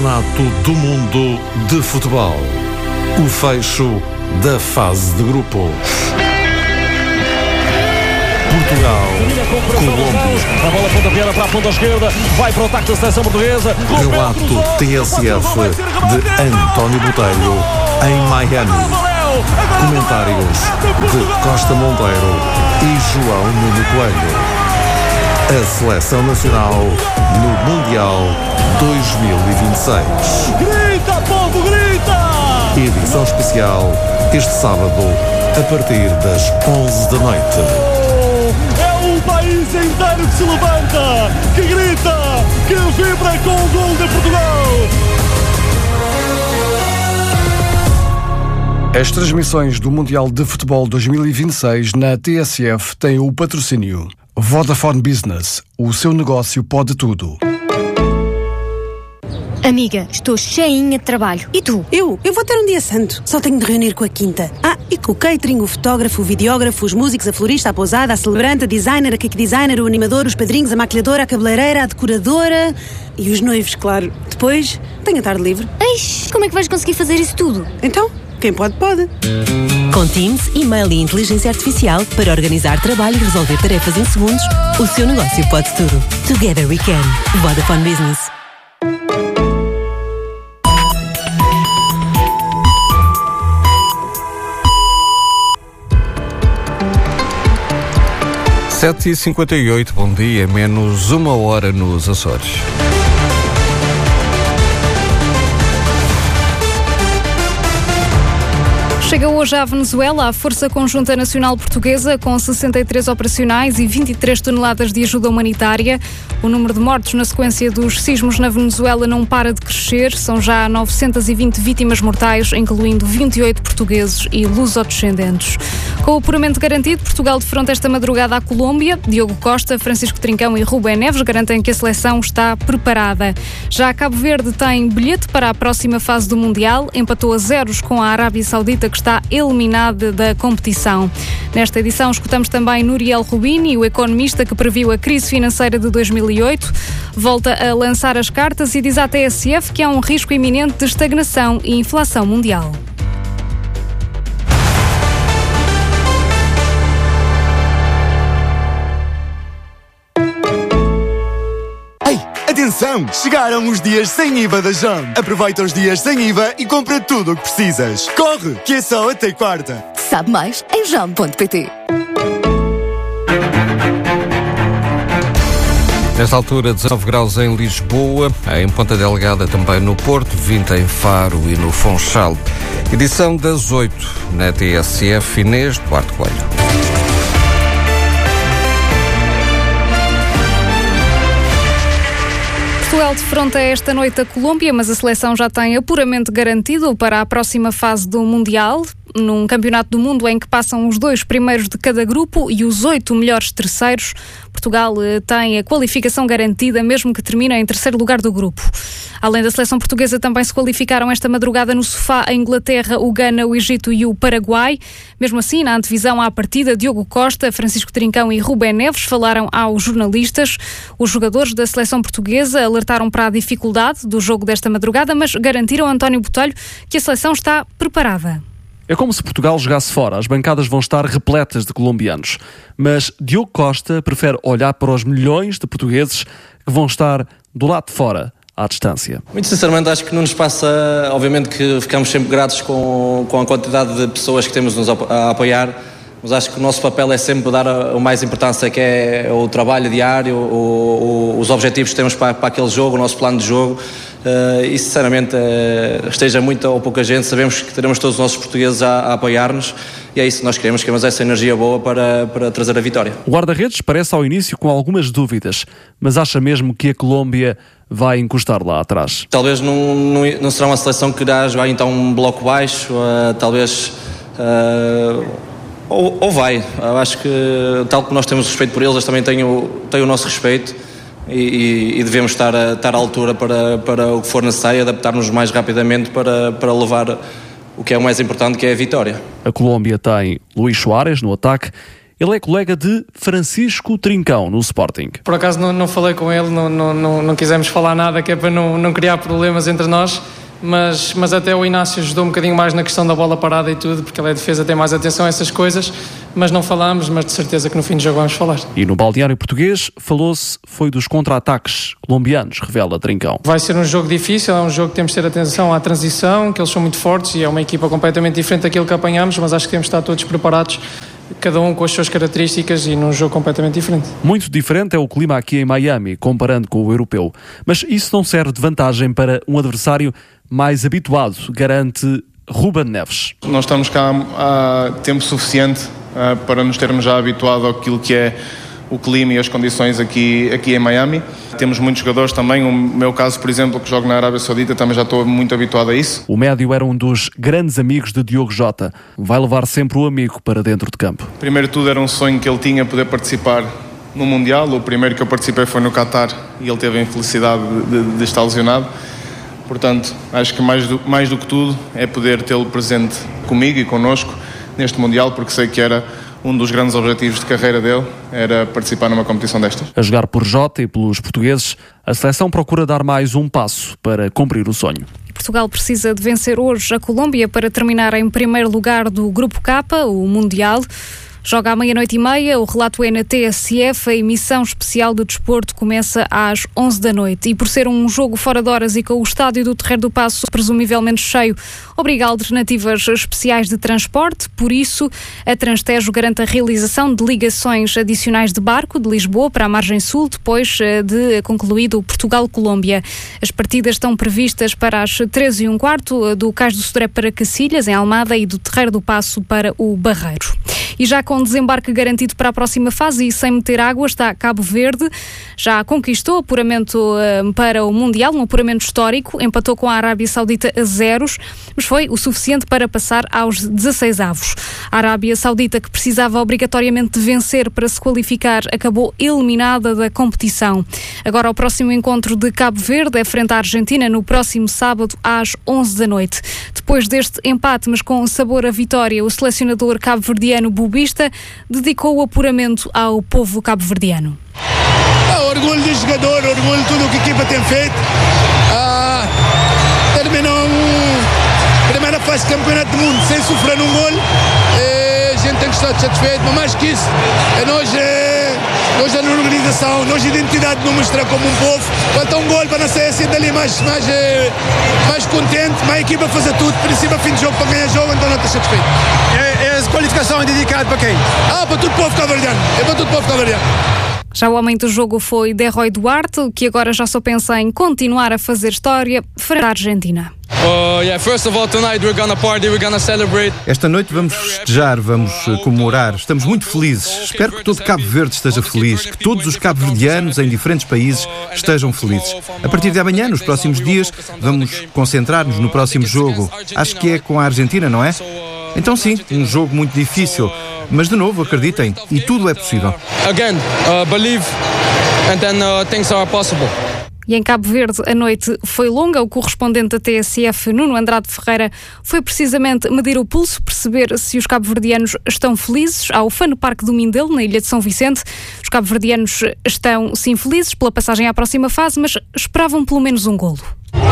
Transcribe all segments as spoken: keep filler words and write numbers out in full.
Campeonato do Mundo de Futebol. O fecho da fase de grupos. Portugal, Colômbia. A bola pontapeada para a ponta esquerda, vai para o ataque da seleção portuguesa. Relato T S F de António Botelho em Miami. Comentários de Costa Monteiro e João Nuno Coelho. A Seleção Nacional no Mundial dois mil e vinte e seis. Grita, povo, grita! Edição especial este sábado a partir das onze da noite. É o país inteiro que se levanta, que grita, que vibra com o gol de Portugal. As transmissões do Mundial de Futebol dois mil e vinte e seis na T S F têm o patrocínio Vodafone Business. O seu negócio pode tudo. Amiga, estou cheinha de trabalho. E tu? Eu? Eu vou ter um dia santo. Só tenho de reunir com a quinta. Ah, e com o catering, o fotógrafo, o videógrafo, os músicos, a florista, a pousada, a celebrante, a designer, a cake designer, o animador, os padrinhos, a maquilhadora, a cabeleireira, a decoradora e os noivos, claro. Depois, tenho a tarde livre. Eish, como é que vais conseguir fazer isso tudo? Então, quem pode, pode. Com Teams, e-mail e inteligência artificial para organizar trabalho e resolver tarefas em segundos, o seu negócio pode tudo. Together we can. Vodafone Business. sete e cinquenta e oito, bom dia, menos uma hora nos Açores. Chega hoje à Venezuela a Força Conjunta Nacional Portuguesa com sessenta e três operacionais e vinte e três toneladas de ajuda humanitária. O número de mortos na sequência dos sismos na Venezuela não para de crescer. São já novecentas e vinte vítimas mortais, incluindo vinte e oito portugueses e lusodescendentes. Com o apuramento garantido, Portugal defronta esta madrugada à Colômbia. Diogo Costa, Francisco Trincão e Rubén Neves garantem que a seleção está preparada. Já Cabo Verde tem bilhete para a próxima fase do Mundial. Empatou a zeros com a Arábia Saudita, que está eliminada da competição. Nesta edição escutamos também Nuriel Rubini, o economista que previu a crise financeira de dois mil e oito. Volta a lançar as cartas e diz à T S F que há um risco iminente de estagnação e inflação mundial. Atenção! Chegaram os dias sem I V A da Jam. Aproveita os dias sem I V A e compra tudo o que precisas. Corre, que é só até quarta. Sabe mais em jam ponto pt. Nesta altura, dezanove graus em Lisboa, em Ponta Delgada também no Porto, vinte em Faro e no Funchal. Edição das oito na T S F, Inês Duarte Coelho. Portugal defronta esta noite a Colômbia, mas a seleção já tem apuramento garantido para a próxima fase do Mundial, num campeonato do mundo em que passam os dois primeiros de cada grupo e os oito melhores terceiros. Portugal tem a qualificação garantida, mesmo que termine em terceiro lugar do grupo. Além da seleção portuguesa, também se qualificaram esta madrugada no sofá a Inglaterra, o Ghana, o Egito e o Paraguai. Mesmo assim, na antevisão à partida, Diogo Costa, Francisco Trincão e Rubén Neves falaram aos jornalistas. Os jogadores da seleção portuguesa alertaram para a dificuldade do jogo desta madrugada, mas garantiram a António Botelho que a seleção está preparada. É como se Portugal jogasse fora. As bancadas vão estar repletas de colombianos. Mas Diogo Costa prefere olhar para os milhões de portugueses que vão estar do lado de fora, à distância. Muito sinceramente, acho que não nos passa... Obviamente que ficamos sempre gratos com, com a quantidade de pessoas que temos nos a apoiar, mas acho que o nosso papel é sempre dar a, a mais importância, que é o trabalho diário, o, o, os objetivos que temos para, para aquele jogo, o nosso plano de jogo. Uh, e sinceramente, uh, esteja muita ou pouca gente, sabemos que teremos todos os nossos portugueses a, a apoiar-nos e é isso que nós queremos, queremos essa energia boa para, para trazer a vitória. O guarda-redes parece ao início com algumas dúvidas, mas acha mesmo que a Colômbia vai encostar lá atrás? Talvez não, não, não será uma seleção que irá jogar então um bloco baixo, uh, talvez... Uh, ou, ou vai, eu acho que tal como nós temos respeito por eles, eles também têm o, têm o nosso respeito. E, e, e devemos estar, a, estar à altura para, para o que for necessário, adaptar-nos mais rapidamente para, para levar o que é o mais importante, que é a vitória. A Colômbia tem Luís Soares no ataque Ele é colega de Francisco Trincão, no Sporting. Por acaso não, não falei com ele, não, não, não, não quisemos falar nada, que é para não, não criar problemas entre nós. Mas, mas até o Inácio ajudou um bocadinho mais na questão da bola parada e tudo, porque ele é defesa, tem mais atenção a essas coisas, mas não falámos, mas de certeza que no fim do jogo vamos falar. E no balneário português falou-se foi dos contra-ataques colombianos, revela Trincão. Vai ser um jogo difícil, é um jogo que temos de ter atenção à transição, que eles são muito fortes e é uma equipa completamente diferente daquilo que apanhamos, mas acho que temos de estar todos preparados, cada um com as suas características e num jogo completamente diferente. Muito diferente é o clima aqui em Miami, comparando com o europeu. Mas isso não serve de vantagem para um adversário mais habituado, garante Ruben Neves. Nós estamos cá há tempo suficiente uh, para nos termos já habituado àquilo que é o clima e as condições aqui, aqui em Miami. Temos muitos jogadores também, o meu caso, por exemplo, que jogo na Arábia Saudita, também já estou muito habituado a isso. O médio era um dos grandes amigos de Diogo Jota. Vai levar sempre o amigo para dentro de campo. Primeiro de tudo era um sonho que ele tinha, poder participar no Mundial. O primeiro que eu participei foi no Qatar e ele teve a infelicidade de, de, de estar lesionado. Portanto, acho que mais do, mais do que tudo é poder tê-lo presente comigo e connosco neste Mundial, porque sei que era um dos grandes objetivos de carreira dele, era participar numa competição destas. A jogar por Jota e pelos portugueses, a seleção procura dar mais um passo para cumprir o sonho. Portugal precisa de vencer hoje a Colômbia para terminar em primeiro lugar do Grupo K, o Mundial. Joga à meia-noite e meia, o relato é na T S F, a emissão especial do desporto começa às onze da noite. E por ser um jogo fora de horas e com o estádio do Terreiro do Paço presumivelmente cheio, obriga a alternativas especiais de transporte. Por isso, a Transtejo garante a realização de ligações adicionais de barco de Lisboa para a margem sul, depois de concluído o Portugal-Colômbia. As partidas estão previstas para as treze e um quarto, do Cais do Sodré para Cacilhas, em Almada, e do Terreiro do Paço para o Barreiro. E já com desembarque garantido para a próxima fase e sem meter água está Cabo Verde. Já conquistou apuramento uh, para o Mundial, um apuramento histórico. Empatou com a Arábia Saudita a zeros, mas foi o suficiente para passar aos dezasseis avos. A Arábia Saudita, que precisava obrigatoriamente de vencer para se qualificar, acabou eliminada da competição. Agora o próximo encontro de Cabo Verde é frente à Argentina no próximo sábado às onze da noite. Depois deste empate, mas com sabor a vitória, o selecionador cabo-verdiano Bubista dedicou o apuramento ao povo cabo-verdiano. Ah, orgulho do jogador, orgulho de tudo o que a equipa tem feito. Ah, terminou a primeira fase de campeonato do mundo sem sofrer um gol. E a gente tem que estar satisfeito, mas mais que isso, é nós, é, nós a organização, nós a identidade de nos mostrar como um povo. Falta um gol para não sair assim dali mais, mais, é, mais contente, mas a equipa fazer tudo, princípio a fim de jogo para ganhar jogo, então não está satisfeito. É, é, a qualificação é dedicada para quem? Ah, para todo o povo cabo-verdiano. É para todo o povo cabo-verdiano. Já o homem do jogo foi Derroy Duarte, que agora já só pensa em continuar a fazer história frente à Argentina. Uh, yeah, first of all, tonight we're gonna party, we're gonna celebrate. Esta noite vamos festejar, vamos comemorar. Estamos muito felizes. Espero que todo Cabo Verde esteja feliz, que todos os cabo-verdianos em diferentes países estejam felizes. A partir de amanhã, nos próximos dias, vamos concentrar-nos no próximo jogo. Acho que é com a Argentina, não é? Então sim, um jogo muito difícil. Mas de novo, acreditem, e tudo é possível. Again, uh, believe, and then uh, things are possible. E em Cabo Verde a noite foi longa. O correspondente da T S F, Nuno Andrade Ferreira, foi precisamente medir o pulso, perceber se os cabo-verdianos estão felizes. Ao Fano Parque do Mindelo, na Ilha de São Vicente, os cabo-verdianos estão sim felizes pela passagem à próxima fase, mas esperavam pelo menos um golo.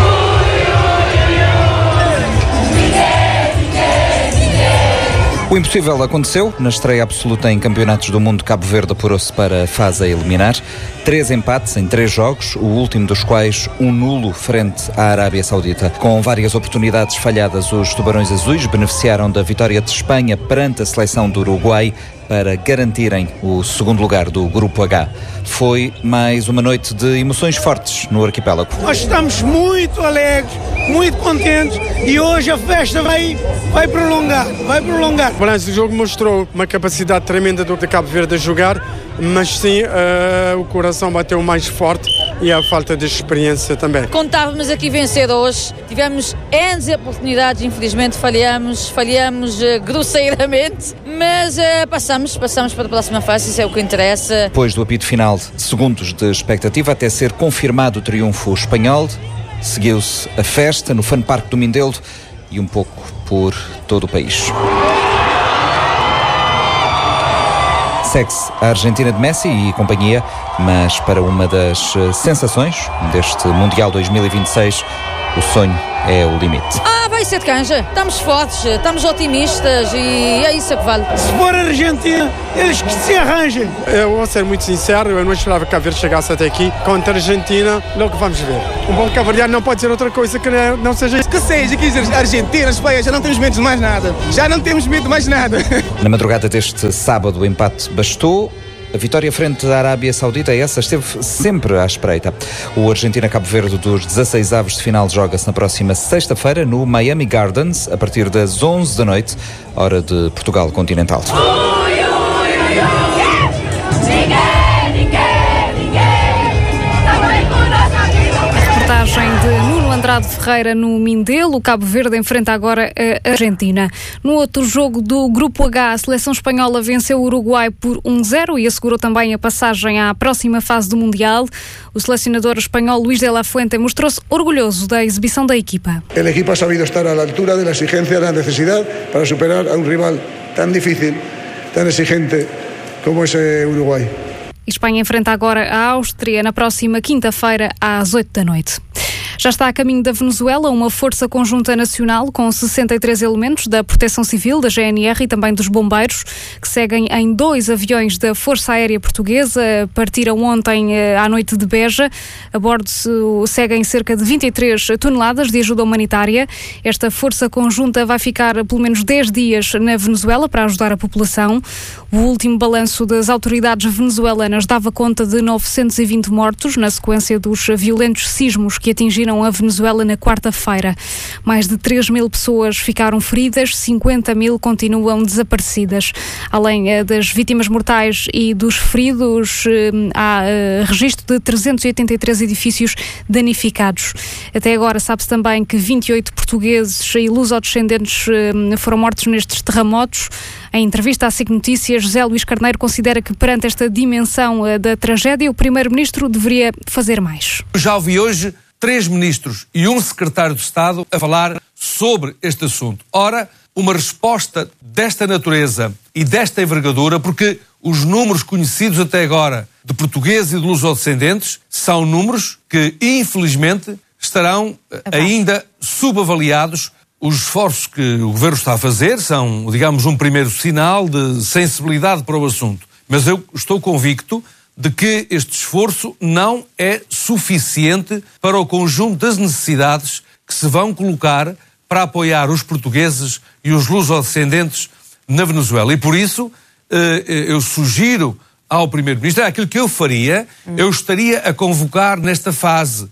O impossível aconteceu. Na estreia absoluta em Campeonatos do Mundo, Cabo Verde apurou-se para a fase a eliminar. Três empates em três jogos, o último dos quais um nulo frente à Arábia Saudita. Com várias oportunidades falhadas, os Tubarões Azuis beneficiaram da vitória de Espanha perante a seleção do Uruguai para garantirem o segundo lugar do Grupo H. Foi mais uma noite de emoções fortes no arquipélago. Nós estamos muito alegres, muito contentes e hoje a festa vai, vai prolongar, vai prolongar. O balanço do jogo mostrou uma capacidade tremenda do Cabo Verde a jogar, mas sim, uh, o coração bateu mais forte e a falta de experiência também. Contávamos aqui vencedores, tivemos N oportunidades, infelizmente falhamos, falhamos uh, grosseiramente, mas uh, passamos, passamos para a próxima fase, isso é o que interessa. Depois do apito final, segundos de expectativa até ser confirmado o triunfo espanhol, seguiu-se a festa no Fun Parque do Mindelo e um pouco por todo o país. Segue-se a Argentina de Messi e companhia, mas para uma das sensações deste Mundial dois mil e vinte e seis, o sonho é o limite. Ah, vai ser de canja. Estamos fortes, estamos otimistas e é isso que vale. Se for a Argentina, eles que se arranjem. Eu vou ser muito sincero, eu não esperava que a Cabo Verde chegasse até aqui. Contra a Argentina, logo vamos ver. Um bom cabo-verdiano não pode ser outra coisa que não seja isso. Que seja, que seja Argentina, Espanha, já não temos medo de mais nada. Já não temos medo de mais nada. Na madrugada deste sábado, o empate bastou. A vitória frente à Arábia Saudita, essa esteve sempre à espreita. O Argentina-Cabo Verde dos dezasseis avos de final joga-se na próxima sexta-feira no Miami Gardens, a partir das onze da noite, hora de Portugal continental. Reportagem de Nuno Andrade Ferreira no Mindelo. O Cabo Verde enfrenta agora a Argentina. No outro jogo do Grupo H, a seleção espanhola venceu o Uruguai por um zero e assegurou também a passagem à próxima fase do Mundial. O selecionador espanhol Luís de la Fuente mostrou-se orgulhoso da exibição da equipa. O equipo ha sabido estar à altura da exigência, da necessidade para superar a um rival tão difícil, tão exigente como esse Uruguai. Espanha enfrenta agora a Áustria na próxima quinta-feira às oito da noite. Já está a caminho da Venezuela uma força conjunta nacional com sessenta e três elementos da Proteção Civil, da G N R e também dos bombeiros, que seguem em dois aviões da Força Aérea Portuguesa. Partiram ontem à noite de Beja. A bordo seguem cerca de vinte e três toneladas de ajuda humanitária. Esta força conjunta vai ficar pelo menos dez dias na Venezuela para ajudar a população. O último balanço das autoridades venezuelanas dava conta de novecentos e vinte mortos na sequência dos violentos sismos que atingiram a Venezuela na quarta-feira. Mais de três mil pessoas ficaram feridas, cinquenta mil continuam desaparecidas. Além das vítimas mortais e dos feridos, há registro de trezentos e oitenta e três edifícios danificados. Até agora sabe-se também que vinte e oito portugueses e lusodescendentes foram mortos nestes terremotos. Em entrevista à SIC Notícias, José Luís Carneiro considera que perante esta dimensão da tragédia, o Primeiro-Ministro deveria fazer mais. Já ouvi hoje três ministros e um secretário de Estado a falar sobre este assunto. Ora, uma resposta desta natureza e desta envergadura, porque os números conhecidos até agora de portugueses e de lusodescendentes são números que, infelizmente, estarão ainda subavaliados. Os esforços que o Governo está a fazer são, digamos, um primeiro sinal de sensibilidade para o assunto. Mas eu estou convicto de que este esforço não é suficiente para o conjunto das necessidades que se vão colocar para apoiar os portugueses e os lusodescendentes na Venezuela. E por isso eu sugiro ao Primeiro-Ministro, aquilo que eu faria, eu estaria a convocar nesta fase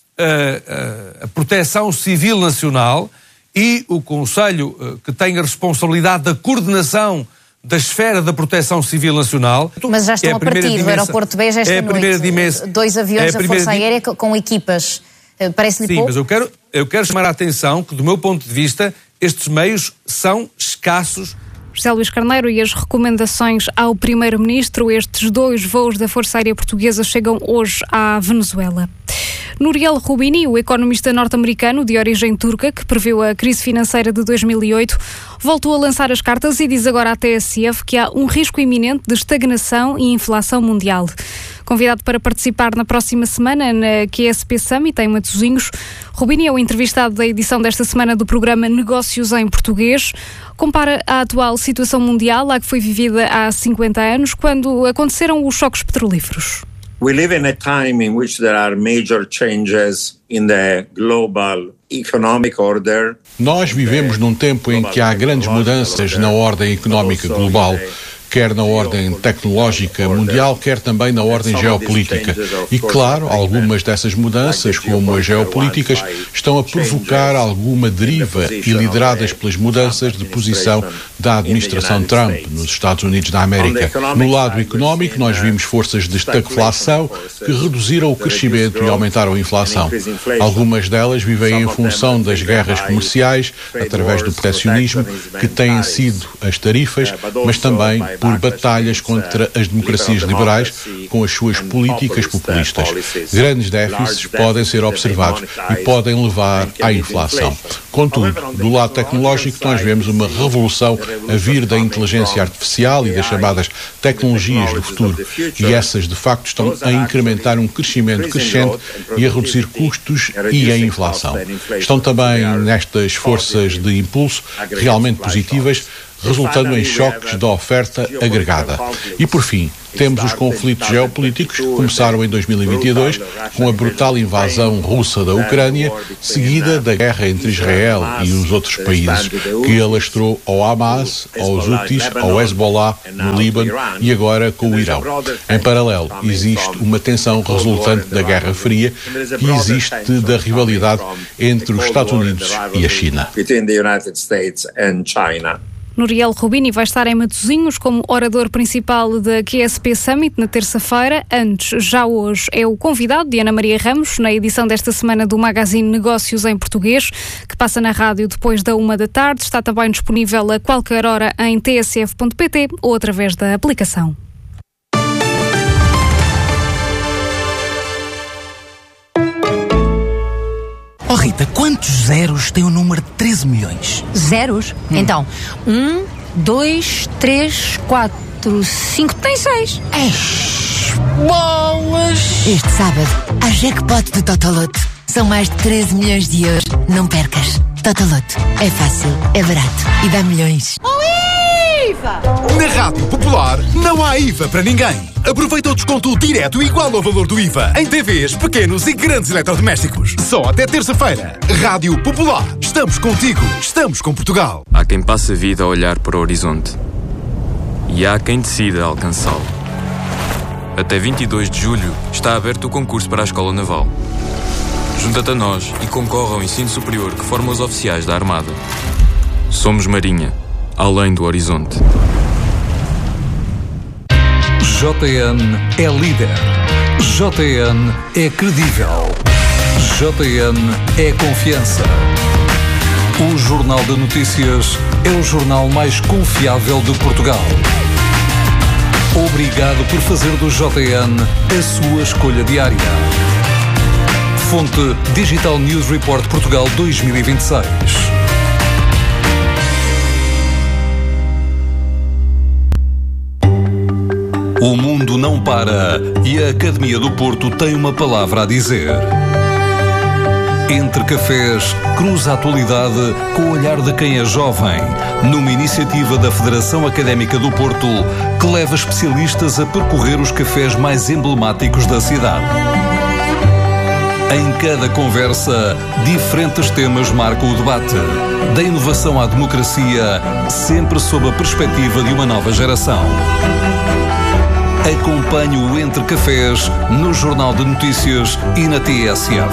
a, a, a Proteção Civil Nacional e o Conselho que tem a responsabilidade da coordenação da esfera da Proteção Civil Nacional. Mas já estão é a, a partir do aeroporto de Beja esta é a noite. Dimens... Dois aviões é da Força Aérea com equipas. Parece-lhe Sim, pouco? mas eu quero, eu quero chamar a atenção que, do meu ponto de vista, estes meios são escassos. José Luís Carneiro e as recomendações ao Primeiro-Ministro. Estes dois voos da Força Aérea Portuguesa chegam hoje à Venezuela. Nouriel Roubini, o economista norte-americano de origem turca, que previu a crise financeira de dois mil e oito, voltou a lançar as cartas e diz agora à T S F que há um risco iminente de estagnação e inflação mundial. Convidado para participar na próxima semana na Q S P Summit em Matosinhos, Roubini é o entrevistado da edição desta semana do programa Negócios em Português. Compara a atual situação mundial à que foi vivida há cinquenta anos, quando aconteceram os choques petrolíferos. We live in a time in which there are major changes in the global economic order. Nós vivemos num tempo em que há grandes mudanças na ordem económica global, quer na ordem tecnológica mundial, quer também na ordem geopolítica. E, claro, algumas dessas mudanças, como as geopolíticas, estão a provocar alguma deriva e lideradas pelas mudanças de posição da administração Trump nos Estados Unidos da América. No lado económico, nós vimos forças de estagflação que reduziram o crescimento e aumentaram a inflação. Algumas delas vivem em função das guerras comerciais, através do proteccionismo, que têm sido as tarifas, mas também por batalhas contra as democracias liberais com as suas políticas populistas. Grandes déficits podem ser observados e podem levar à inflação. Contudo, do lado tecnológico, nós vemos uma revolução a vir da inteligência artificial e das chamadas tecnologias do futuro. E essas, de facto, estão a incrementar um crescimento crescente e a reduzir custos e a inflação. Estão também nestas forças de impulso realmente positivas, resultando em choques da oferta agregada. E, por fim, temos os conflitos geopolíticos que começaram em dois mil e vinte e dois com a brutal invasão russa da Ucrânia, seguida da guerra entre Israel e os outros países, que alastrou ao Hamas, aos Houthis, ao Hezbollah no Líbano e agora com o Irão. Em paralelo, existe uma tensão resultante da Guerra Fria que existe da rivalidade entre os Estados Unidos e a China. Nouriel Roubini vai estar em Matosinhos como orador principal da Q S P Summit na terça-feira. Antes, já hoje, é o convidado de Ana Maria Ramos, na edição desta semana do Magazine Negócios em Português, que passa na rádio depois da uma da tarde. Está também disponível a qualquer hora em t s f ponto p t ou através da aplicação. Oh Rita, quantos zeros tem o número de treze milhões? Zeros? Hum. Então, um, dois, três, quatro, cinco, tem seis. Eish, bolas! Este sábado, há jackpot do Totoloto. São mais de treze milhões de euros. Não percas. Totoloto. É fácil, é barato e dá milhões. Na Rádio Popular não há I V A para ninguém. Aproveita o desconto direto igual ao valor do I V A em T Vs, pequenos e grandes eletrodomésticos. Só até terça-feira. Rádio Popular. Estamos contigo. Estamos com Portugal. Há quem passe a vida a olhar para o horizonte. E há quem decida alcançá-lo. Até vinte e dois de julho está aberto o concurso para a Escola Naval. Junta-te a nós e concorre ao ensino superior que forma os oficiais da Armada. Somos Marinha. Além do horizonte. J N é líder. J N é credível. J N é confiança. O Jornal de Notícias é o jornal mais confiável de Portugal. Obrigado por fazer do J N a sua escolha diária. Fonte Digital News Report Portugal dois mil e vinte e seis. O mundo não para e a Academia do Porto tem uma palavra a dizer. Entre Cafés, cruza a atualidade com o olhar de quem é jovem, numa iniciativa da Federação Académica do Porto, que leva especialistas a percorrer os cafés mais emblemáticos da cidade. Em cada conversa, diferentes temas marcam o debate. Da inovação à democracia, sempre sob a perspectiva de uma nova geração. Acompanhe o Entre Cafés no Jornal de Notícias e na T S F.